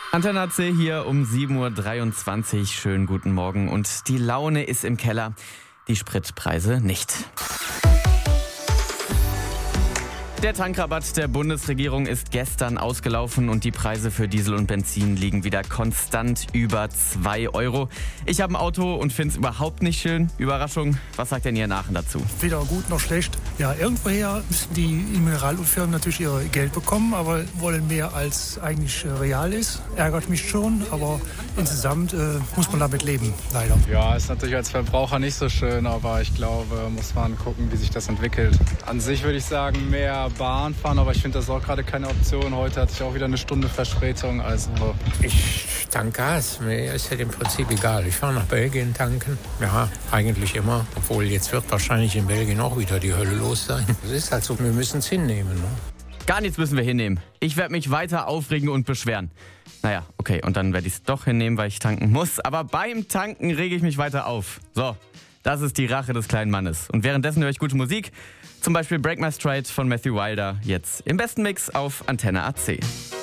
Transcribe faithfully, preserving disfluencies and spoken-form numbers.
Antenne A C hier um sieben Uhr dreiundzwanzig. Schönen guten Morgen. Und die Laune ist im Keller, die Spritpreise nicht. Der Tankrabatt der Bundesregierung ist gestern ausgelaufen und die Preise für Diesel und Benzin liegen wieder konstant über zwei Euro. Ich habe ein Auto und finde es überhaupt nicht schön. Überraschung, was sagt denn Ihr Nachen dazu? Weder gut noch schlecht. Ja, irgendwoher müssen die Mineralölfirmen natürlich ihr Geld bekommen, aber wollen mehr als eigentlich real ist. Ärgert mich schon, aber insgesamt äh, muss man damit leben, leider. Ja, ist natürlich als Verbraucher nicht so schön, aber ich glaube, muss man gucken, wie sich das entwickelt. An sich würde ich sagen, mehr Bahn fahren, aber ich finde das auch gerade keine Option. Heute hatte ich auch wieder eine Stunde Verspätung. Also ich tank Gas, mir ist halt im Prinzip egal. Ich fahre nach Belgien tanken, ja, eigentlich immer. Obwohl jetzt wird wahrscheinlich in Belgien auch wieder die Hölle los sein. Das ist halt so, wir müssen es hinnehmen. Ne? Gar nichts müssen wir hinnehmen. Ich werde mich weiter aufregen und beschweren. Naja, okay, und dann werde ich es doch hinnehmen, weil ich tanken muss. Aber beim Tanken rege ich mich weiter auf. So, das ist die Rache des kleinen Mannes. Und währenddessen höre ich gute Musik. Zum Beispiel Break My Stride von Matthew Wilder, jetzt im besten Mix auf Antenne A C.